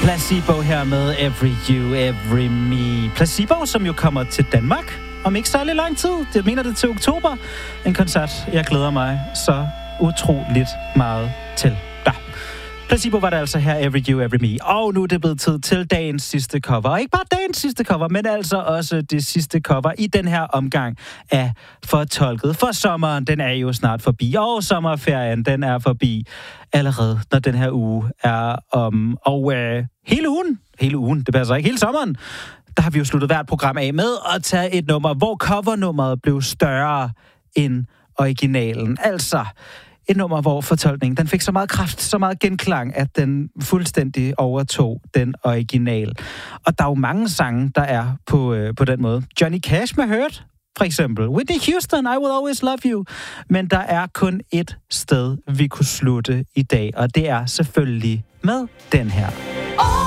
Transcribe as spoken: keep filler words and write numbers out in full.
Placebo her med Every You, Every Me. Placebo, som jo kommer til Danmark om ikke særlig lang tid. Det mener det til oktober. En koncert, jeg glæder mig så utroligt meget til. Da. Placebo var det altså her, Every You, Every Me. Og nu er det blevet tid til dagens sidste cover. Og ikke bare dagens sidste cover, men altså også det sidste cover i den her omgang af Fortolket. For sommeren, den er jo snart forbi. Og sommerferien, den er forbi allerede, når den her uge er om. Og øh, hele ugen, hele ugen, det passer ikke, hele sommeren, der har vi jo sluttet hvert program af med at tage et nummer, hvor covernummeret blev større end originalen. Altså et nummer, hvor fortolkningen den fik så meget kraft, så meget genklang, at den fuldstændig overtog den original. Og der er jo mange sange, der er på, øh, på den måde. Johnny Cash med Hurt, for eksempel. Whitney Houston, I Will Always Love You. Men der er kun et sted, vi kunne slutte i dag, og det er selvfølgelig med den her.